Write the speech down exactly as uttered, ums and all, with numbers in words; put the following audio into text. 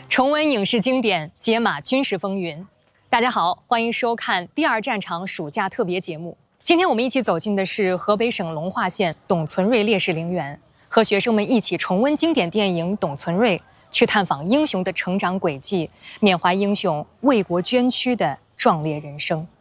重温影视经典，解码军事风云。大家好，欢迎收看第二战场暑假特别节目。今天我们一起走进的是河北省隆化县董存瑞烈士陵园，和学生们一起重温经典电影《董存瑞》，去探访英雄的成长轨迹，缅怀英雄为国捐躯的壮烈人生。